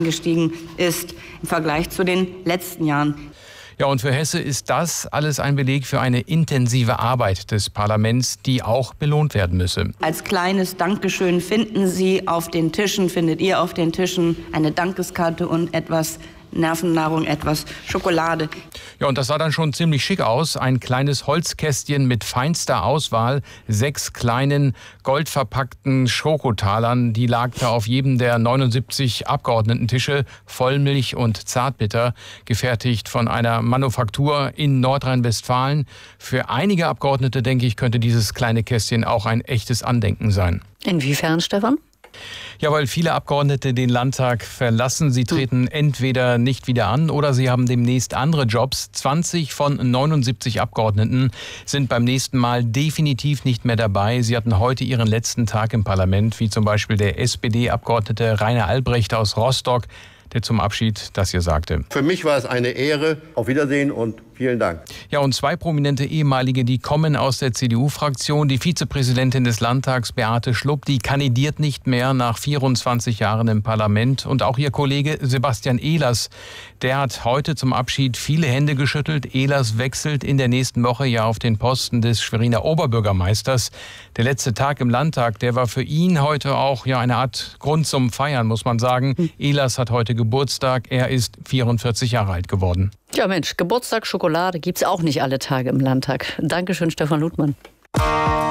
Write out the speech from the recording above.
gestiegen ist im Vergleich zu den letzten Jahren. Ja, und für Hesse ist das alles ein Beleg für eine intensive Arbeit des Parlaments, die auch belohnt werden müsse. Als kleines Dankeschön findet ihr auf den Tischen eine Dankeskarte und etwas Nervennahrung, etwas Schokolade. Ja, und das sah dann schon ziemlich schick aus. Ein kleines Holzkästchen mit feinster Auswahl, 6 kleinen goldverpackten Schokotalern. Die lag da auf jedem der 79 Abgeordnetentische. Vollmilch und Zartbitter, gefertigt von einer Manufaktur in Nordrhein-Westfalen. Für einige Abgeordnete, denke ich, könnte dieses kleine Kästchen auch ein echtes Andenken sein. Inwiefern, Stefan? Ja, weil viele Abgeordnete den Landtag verlassen. Sie treten entweder nicht wieder an oder sie haben demnächst andere Jobs. 20 von 79 Abgeordneten sind beim nächsten Mal definitiv nicht mehr dabei. Sie hatten heute ihren letzten Tag im Parlament, wie zum Beispiel der SPD-Abgeordnete Rainer Albrecht aus Rostock, der zum Abschied das hier sagte. Für mich war es eine Ehre. Auf Wiedersehen und vielen Dank. Ja, und 2 prominente Ehemalige, die kommen aus der CDU-Fraktion. Die Vizepräsidentin des Landtags, Beate Schlupp, die kandidiert nicht mehr nach 24 Jahren im Parlament. Und auch ihr Kollege Sebastian Ehlers, der hat heute zum Abschied viele Hände geschüttelt. Ehlers wechselt in der nächsten Woche ja auf den Posten des Schweriner Oberbürgermeisters. Der letzte Tag im Landtag, der war für ihn heute auch ja eine Art Grund zum Feiern, muss man sagen. Ehlers hat heute Geburtstag. Er ist 44 Jahre alt geworden. Ja Mensch, Geburtstag, Schokolade gibt's auch nicht alle Tage im Landtag. Dankeschön, Stefan Luthmann.